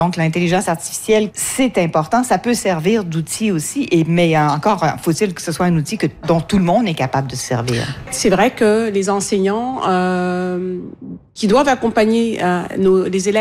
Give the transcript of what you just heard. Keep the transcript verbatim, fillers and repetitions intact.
Donc, l'intelligence artificielle, c'est important. Ça peut servir d'outil aussi, et, mais encore, faut-il que ce soit un outil que, dont tout le monde est capable de se servir. C'est vrai que les enseignants euh, qui doivent accompagner euh, nos, les élèves